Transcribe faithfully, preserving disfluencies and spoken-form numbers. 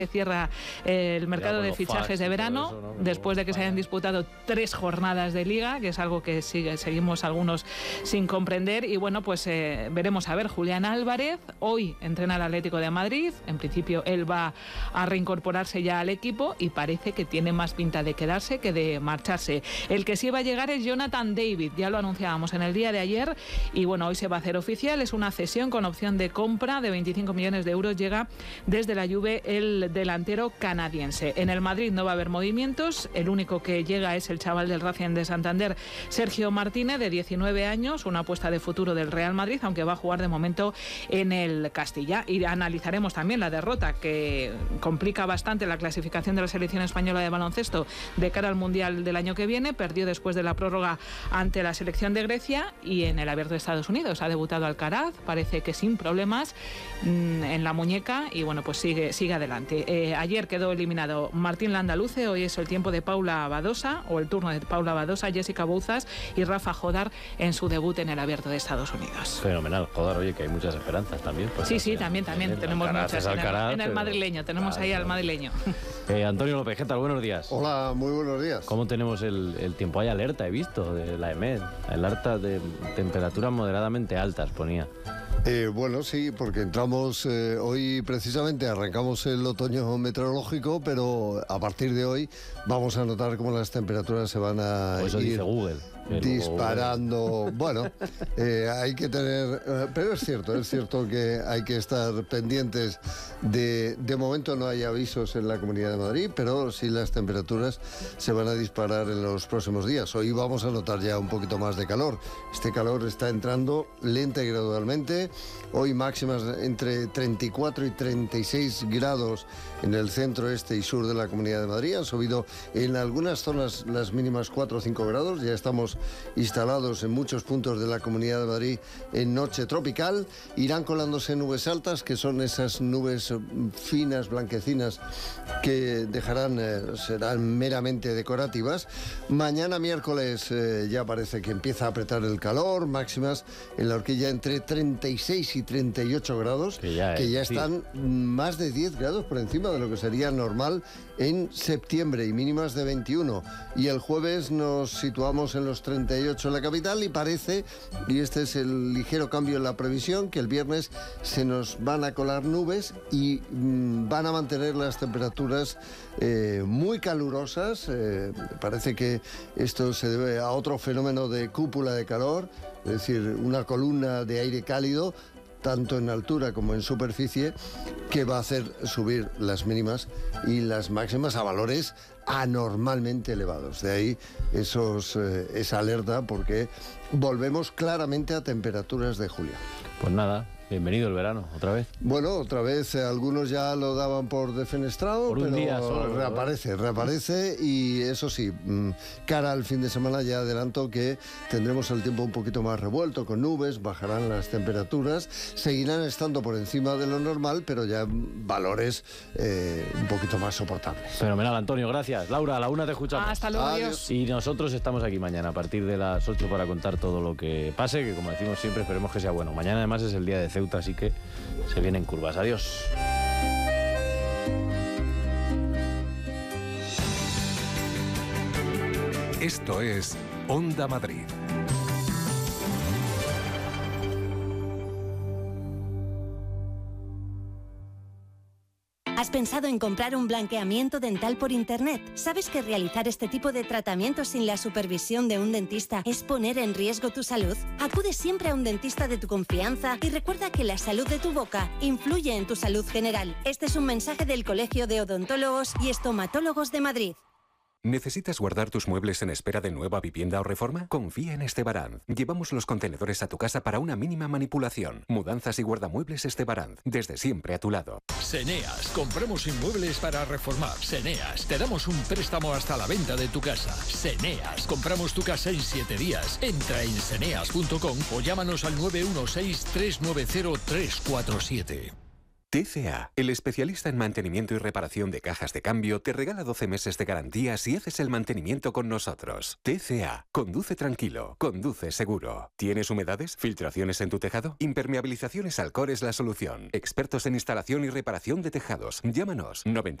Cierra eh, el mercado de fichajes de verano eso, ¿no? Después de que se hayan disputado tres jornadas de liga, que es algo que sigue, seguimos algunos sin comprender. Y bueno, pues eh, veremos a ver. Julián Álvarez hoy entrena al Atlético de Madrid. En principio él va a reincorporarse ya al equipo y parece que tiene más pinta de quedarse que de marcharse. El que sí va a llegar es Jonathan David, ya lo anunciábamos en el día de ayer y bueno, hoy se va a hacer oficial. Es una cesión con opción de compra de veinticinco millones de euros. Llega desde la Juve el delantero canadiense. En el Madrid no va a haber movimientos. El único que llega es el chaval del Racing de Santander, Sergio Martínez, de diecinueve años, una apuesta de futuro del Real Madrid, aunque va a jugar de momento en el Castilla. Y analizaremos también la derrota que complica bastante la clasificación de la selección española de baloncesto de cara al Mundial del año que viene. Perdió después de la prórroga ante la selección de Grecia y en el Abierto de Estados Unidos ha debutado Alcaraz, parece que sin problemas mmm, en la muñeca y bueno, pues sigue, sigue adelante. Eh, ayer quedó eliminado Martín Landaluce, hoy es el tiempo de Paula Badosa, o el turno de Paula Badosa, Jessica Bouzas y Rafa Jodar en su debut en el Abierto de Estados Unidos. Fenomenal, Jodar, oye, que hay muchas esperanzas también. Pues, sí, sí, también, también, también tenemos Alcaraz, muchas Alcaraz, en, el, en el pero... madrileño, tenemos claro, ahí al madrileño. Eh, Antonio López, ¿qué tal? Buenos días. Hola, muy buenos días. ¿Cómo tenemos el, el tiempo? Hay alerta, he visto, de la EMED, alerta de temperaturas moderadamente altas, ponía. Eh, bueno, sí, porque entramos eh, hoy precisamente, arrancamos el otoño meteorológico, pero a partir de hoy vamos a notar cómo las temperaturas se van a o eso ir dice Google. disparando. Google. Bueno, eh, hay que tener... Eh, pero es cierto, es cierto que hay que estar pendientes de... De momento no hay avisos en la Comunidad de Madrid, pero sí las temperaturas se van a disparar en los próximos días. Hoy vamos a notar ya un poquito más de calor. Este calor está entrando lenta y gradualmente. Hoy máximas entre treinta y cuatro y treinta y seis grados en el centro, este y sur de la Comunidad de Madrid. Han subido en algunas zonas las mínimas cuatro o cinco grados. Ya estamos instalados en muchos puntos de la Comunidad de Madrid en noche tropical. Irán colándose nubes altas, que son esas nubes finas, blanquecinas, que dejarán, eh, serán meramente decorativas. Mañana miércoles eh, ya parece que empieza a apretar el calor, máximas en la horquilla entre treinta y seis y treinta y ocho grados, que ya, que ya están sí. más de diez grados por encima de lo que sería normal en septiembre y mínimas de veintiuno. Y el jueves nos situamos en los treinta y ocho en la capital y parece, y este es el ligero cambio en la previsión, que el viernes se nos van a colar nubes y mmm, van a mantener las temperaturas eh, muy calurosas. Eh, parece que esto se debe a otro fenómeno de cúpula de calor, es decir, una columna de aire cálido tanto en altura como en superficie, que va a hacer subir las mínimas y las máximas a valores anormalmente elevados. De ahí esos, eh, esa alerta, porque volvemos claramente a temperaturas de julio. Pues nada, bienvenido el verano, otra vez. Bueno, otra vez, eh, algunos ya lo daban por defenestrado, por un pero día solo, reaparece, reaparece y eso sí, mmm, cara al fin de semana ya adelanto que tendremos el tiempo un poquito más revuelto, con nubes, bajarán las temperaturas, seguirán estando por encima de lo normal, pero ya valores eh, un poquito más soportables. Fenomenal, Antonio, gracias. Laura, a la una te escuchamos. Hasta luego, adiós. Y nosotros estamos aquí mañana a partir de las ocho para contar todo lo que pase, que como decimos siempre, esperemos que sea bueno. Mañana además es el día de Ceuta, así que se vienen curvas. Adiós. Esto es Onda Madrid. ¿Has pensado en comprar un blanqueamiento dental por internet? ¿Sabes que realizar este tipo de tratamientos sin la supervisión de un dentista es poner en riesgo tu salud? Acude siempre a un dentista de tu confianza y recuerda que la salud de tu boca influye en tu salud general. Este es un mensaje del Colegio de Odontólogos y Estomatólogos de Madrid. ¿Necesitas guardar tus muebles en espera de nueva vivienda o reforma? Confía en Estebaranz. Llevamos los contenedores a tu casa para una mínima manipulación. Mudanzas y guardamuebles Estebaranz. Desde siempre a tu lado. Seneas. Compramos inmuebles para reformar. Seneas. Te damos un préstamo hasta la venta de tu casa. Seneas. Compramos tu casa en siete días. Entra en seneas punto com o llámanos al nueve uno seis, tres nueve cero, tres cuatro siete. T C A, el especialista en mantenimiento y reparación de cajas de cambio, te regala doce meses de garantía si haces el mantenimiento con nosotros. T C A, conduce tranquilo, conduce seguro. ¿Tienes humedades? ¿Filtraciones en tu tejado? Impermeabilizaciones Alcor es la solución. Expertos en instalación y reparación de tejados. Llámanos noventa